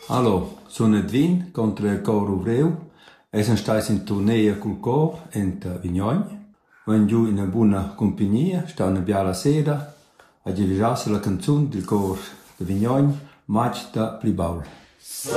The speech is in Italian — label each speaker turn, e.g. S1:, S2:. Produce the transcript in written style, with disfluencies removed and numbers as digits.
S1: Allo, sun Edvin contra il cor Uvreu. Essen stais in turnea cul cor enta Vignogn. Vain giù in buona compagnia, sta una biala sera, a girisciasse la canzun del cor de Vignogn, Maig da Plibaul.